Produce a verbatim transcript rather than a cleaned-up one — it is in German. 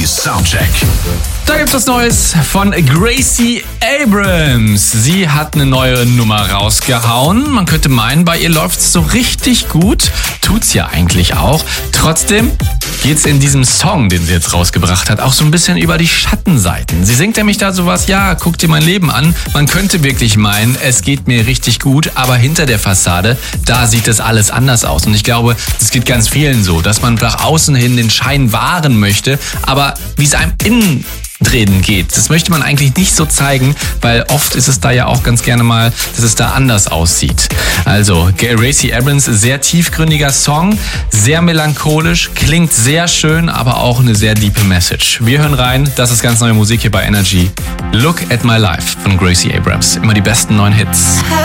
Energy Soundcheck. Da gibt's was Neues von Gracie Abrams. Sie hat eine neue Nummer rausgehauen. Man könnte meinen, bei ihr läuft's so richtig gut. Tut's ja eigentlich auch. Trotzdem geht's in diesem Song, den sie jetzt rausgebracht hat, auch so ein bisschen über die Schattenseiten. Sie singt nämlich da sowas, ja, guck dir mein Leben an. Man könnte wirklich meinen, es geht mir richtig gut, aber hinter der Fassade, da sieht es alles anders aus. Und ich glaube, es geht ganz vielen so, dass man nach außen hin den Schein wahren möchte, aber wie es einem innen Drehen geht. Das möchte man eigentlich nicht so zeigen, weil oft ist es da ja auch ganz gerne mal, dass es da anders aussieht. Also, Gracie Abrams, sehr tiefgründiger Song, sehr melancholisch, klingt sehr schön, aber auch eine sehr diepe Message. Wir hören rein, das ist ganz neue Musik hier bei Energy. Look at My Life von Gracie Abrams. Immer die besten neuen Hits.